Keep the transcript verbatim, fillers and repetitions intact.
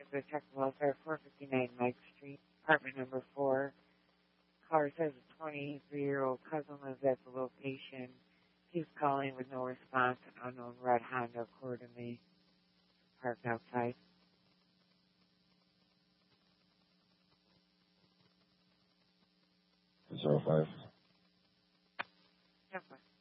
the check welfare, four fifty-nine Mike Street, apartment number four. Caller says a twenty-three-year-old cousin lives at the location. He's calling with no response. An unknown red Honda Accord in the parked outside. Zero five. Yes, sir.